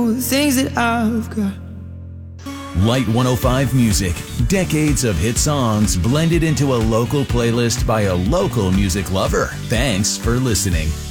the things that I've got. Light 105 Music. Decades of hit songs blended into a local playlist by a local music lover. Thanks for listening.